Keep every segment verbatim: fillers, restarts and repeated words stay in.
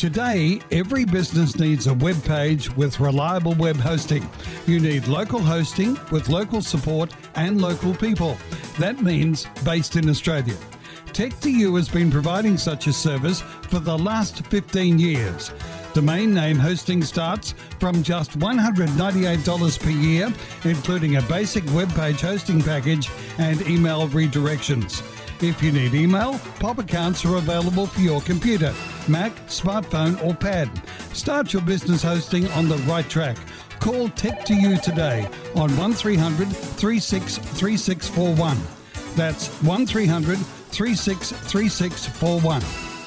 Today, every business needs a web page with reliable web hosting. You need local hosting with local support and local people. That means based in Australia. Tech two U has been providing such a service for the last fifteen years. Domain name hosting starts from just one hundred ninety-eight dollars per year, including a basic web page hosting package and email redirections. If you need email, pop accounts are available for your computer, Mac, smartphone or pad. Start your business hosting on the right track. Call Tech two U today on one three hundred, three six three six four one. That's one three hundred, three six three six four one.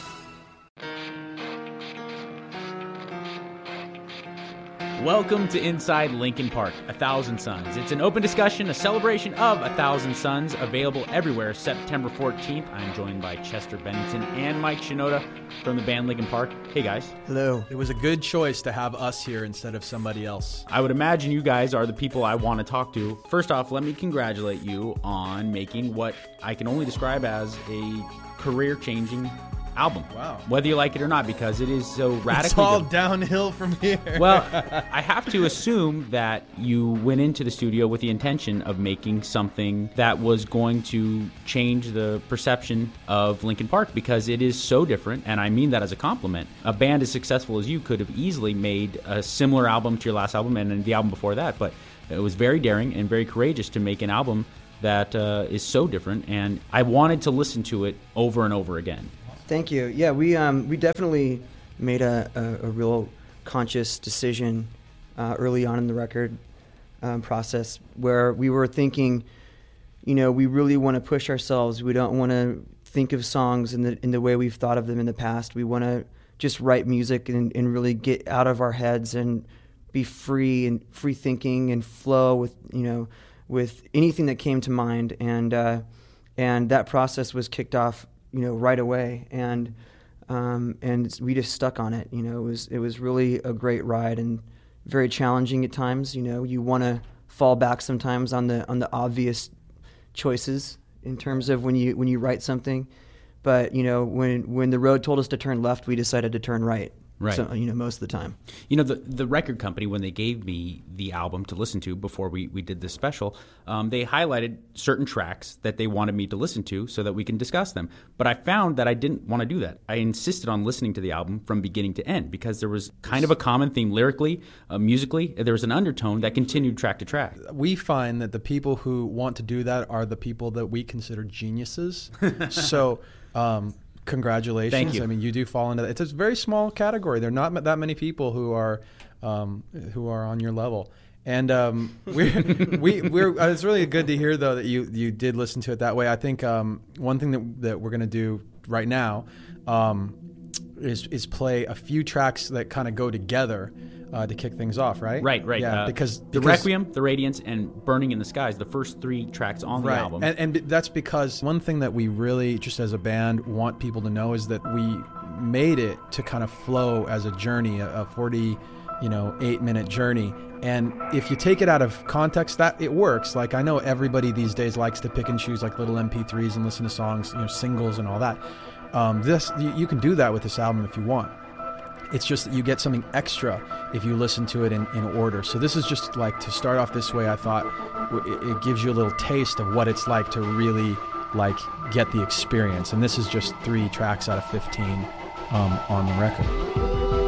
Welcome to Inside Linkin Park, A Thousand Suns. It's an open discussion, a celebration of A Thousand Suns, available everywhere September fourteenth. I'm joined by Chester Bennington and Mike Shinoda from the band Linkin Park. Hey, guys. Hello. It was a good choice to have us here instead of somebody else. I would imagine you guys are the people I want to talk to. First off, let me congratulate you on making what I can only describe as a career-changing album. Wow. Whether you like it or not, because it is so radically It's all different. downhill from here. Well, I have to assume that you went into the studio with the intention of making something that was going to change the perception of Linkin Park, because it is so different, and I mean that as a compliment. A band as successful as you could have easily made a similar album to your last album and the album before that, but it was very daring and very courageous to make an album that uh, is so different, and I wanted to listen to it over and over again. Thank you. Yeah, we um, we definitely made a, a, a real conscious decision uh, early on in the record um, process, where we were thinking, you know, we really want to push ourselves. We don't want to think of songs in the in the way we've thought of them in the past. We want to just write music and, and really get out of our heads and be free and free thinking and flow with, you know, with anything that came to mind. And uh, and that process was kicked off, you know, right away, and um, and we just stuck on it. You know, it was it was really a great ride and very challenging at times. You know, you want to fall back sometimes on the on the obvious choices in terms of when you when you write something, but you know, when when the road told us to turn left, we decided to turn right. Right. So, you know, most of the time. You know, the the record company, when they gave me the album to listen to before we, we did this special, um, they highlighted certain tracks that they wanted me to listen to so that we can discuss them. But I found that I didn't want to do that. I insisted on listening to the album from beginning to end, because there was kind of a common theme lyrically, uh, musically. There was an undertone that continued track to track. We find that the people who want to do that are the people that we consider geniuses. so... Um, Congratulations. Thank you. I mean, you do fall into that. It's a very small category. There are not that many people who are um, who are on your level. And um, we we we're it's really good to hear, though, that you you did listen to it that way. I think um, one thing that that we're going to do right now um, is is play a few tracks that kind of go together uh, to kick things off, right? Right, right. Yeah, uh, because, the because Requiem, the Radiance, and Burning in the Skies, the first three tracks on the right. album. And, and that's because one thing that we really, just as a band, want people to know is that we made it to kind of flow as a journey, a, a forty, you know, eight minute journey. And if you take it out of context, that it works. Like, I know everybody these days likes to pick and choose like little M P threes and listen to songs, you know, singles and all that. Um, this you, you can do that with this album if you want. It's just that you get something extra if you listen to it in, in order. So this is just like, to start off this way, I thought it, it gives you a little taste of what it's like to really like get the experience. And this is just three tracks out of fifteen um, on the record.